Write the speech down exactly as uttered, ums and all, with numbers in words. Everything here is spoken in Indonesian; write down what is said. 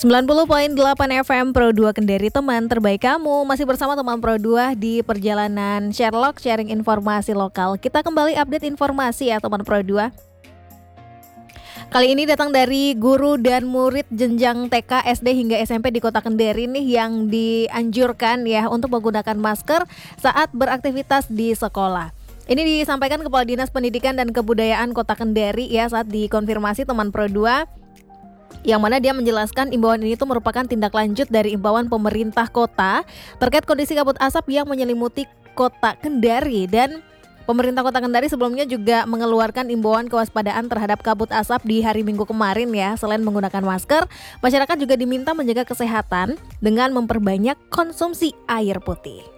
sembilan puluh koma delapan F M Pro dua Kendari, teman terbaik kamu. Masih bersama teman Pro dua di perjalanan Sherlock, sharing informasi lokal. Kita kembali update informasi ya teman Pro dua. Kali ini datang dari guru dan murid jenjang T K, S D hingga S M P di Kota Kendari nih yang dianjurkan ya untuk menggunakan masker saat beraktivitas di sekolah. Ini disampaikan Kepala Dinas Pendidikan dan Kebudayaan Kota Kendari ya saat dikonfirmasi teman Pro dua, yang mana dia menjelaskan imbauan ini itu merupakan tindak lanjut dari imbauan pemerintah kota terkait kondisi kabut asap yang menyelimuti Kota Kendari. Dan pemerintah Kota Kendari sebelumnya juga mengeluarkan imbauan kewaspadaan terhadap kabut asap di hari Minggu kemarin ya. Selain menggunakan masker, masyarakat juga diminta menjaga kesehatan dengan memperbanyak konsumsi air putih.